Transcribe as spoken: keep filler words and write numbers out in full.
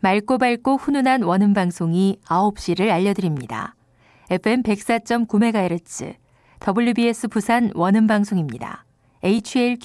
맑고 밝고 훈훈한 원음 방송이 아홉 시를 알려드립니다. 에프엠 백사 점 구 메가헤르츠 더블유비에스 부산 원음 방송입니다. 에이치엘